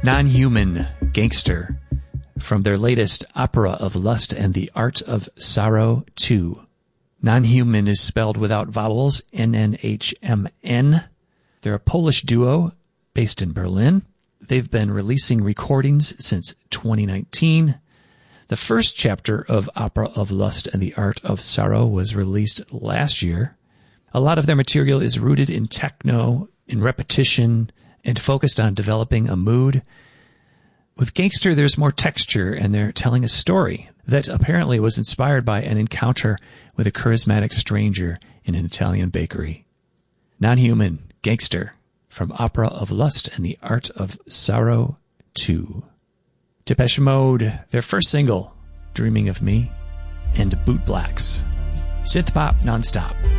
Non-Human Gangster from their latest Opera of Lust and the Art of Sorrow 2. Non-Human is spelled without vowels, N-N-H-M-N. They're a Polish duo based in Berlin. They've been releasing recordings since 2019. The first chapter of Opera of Lust and the Art of Sorrow was released last year. A lot of their material is rooted in techno, in repetition, and focused on developing a mood. With Gangster, there's more texture, and they're telling a story that apparently was inspired by an encounter with a charismatic stranger in an Italian bakery. Non-Human Gangster from Opera of Lust and the Art of Sorrow 2. Depeche Mode, their first single, Dreaming of Me, and Boot Blacks. Synth pop nonstop.